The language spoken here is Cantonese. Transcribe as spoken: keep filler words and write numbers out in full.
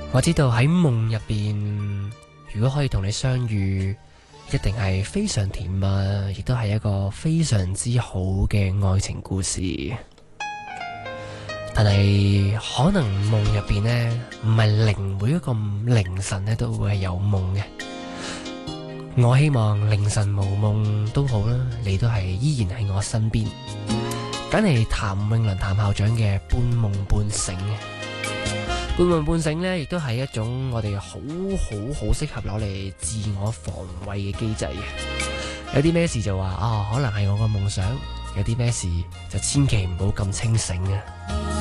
我知道喺夢入邊，如果可以同你相遇，一定係非常甜蜜，亦都係一個非常之好嘅愛情故事。但係可能夢入邊呢，唔係凌每一個凌晨呢都會係有夢嘅。我希望凌晨無夢都好啦，你都係依然喺我身邊。梗係譚詠麟譚校長嘅半夢半醒。半夢半醒呢，亦都係一種我哋好好好適合攞嚟自我防衛嘅機制。有啲咩事就話啊、哦，可能係我個夢想；有啲咩事就千祈唔好咁清醒啊。